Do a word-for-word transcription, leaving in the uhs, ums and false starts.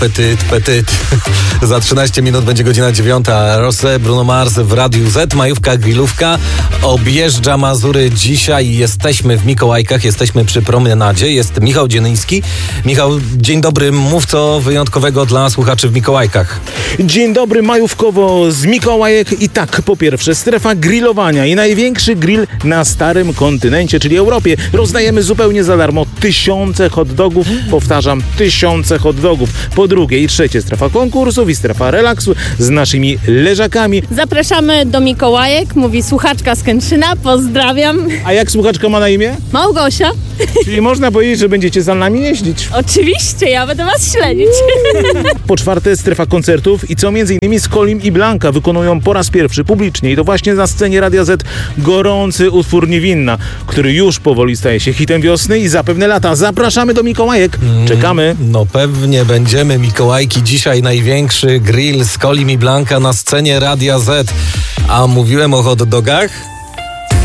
Petit, petit. Za trzynaście minut będzie godzina dziewiąta. Rosé, Bruno Mars w Radiu Z. Majówka, grillówka. Objeżdża Mazury dzisiaj. Jesteśmy w Mikołajkach, jesteśmy przy promenadzie. Jest Michał Dziennyński. Michał, dzień dobry. Mów co wyjątkowego dla słuchaczy w Mikołajkach. Dzień dobry, majówkowo z Mikołajek. I tak, po pierwsze, strefa grillowania i największy grill na starym kontynencie, czyli Europie. Rozdajemy zupełnie za darmo tysiące hot dogów. Powtarzam, tysiące hot dogów. Po drugie i trzecie, strefa konkursów i strefa relaksu z naszymi leżakami. Zapraszamy do Mikołajek, mówi słuchaczka z Kętrzyna, pozdrawiam. A jak słuchaczka ma na imię? Małgosia. Czyli można powiedzieć, że będziecie za nami jeździć. Oczywiście, ja będę was śledzić. Po czwarte, strefa koncertów i co między innymi Skolim i Blanka wykonują po raz pierwszy publicznie i to właśnie na scenie Radia Z gorący utwór Niewinna, który już powoli staje się hitem wiosny i zapewne lata. Zapraszamy do Mikołajek. Czekamy. No pewnie będziemy. Mikołajki dzisiaj największy grill z Skolim i Blanka na scenie Radia Z. A mówiłem o hot dogach?